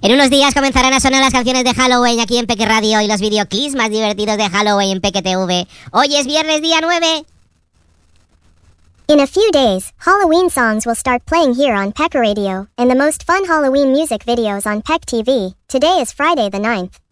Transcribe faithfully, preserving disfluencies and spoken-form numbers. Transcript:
En unos días comenzarán a sonar las canciones de Halloween aquí en Peque Radio y los videoclips más divertidos de Halloween en Peque T V. Hoy es viernes día nueve. In a few days, Halloween songs will start playing here on Peck Radio, and the most fun Halloween music videos on Peck T V. Today is Friday the ninth.